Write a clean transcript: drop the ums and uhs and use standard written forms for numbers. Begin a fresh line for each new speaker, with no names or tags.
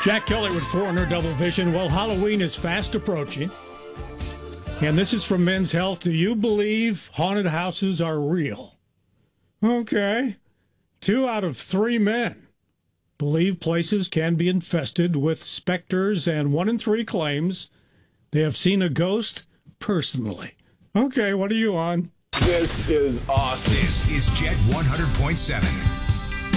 Jack Kelly with Foreigner Double Vision. Well, Halloween is fast approaching. And this is from Men's Health. Do you believe haunted houses are real? Okay. 2 out of 3 men believe places can be infested with specters, and 1 in 3 claims they have seen a ghost personally. Okay, what are you on?
This is awesome.
This is Jet 100.7.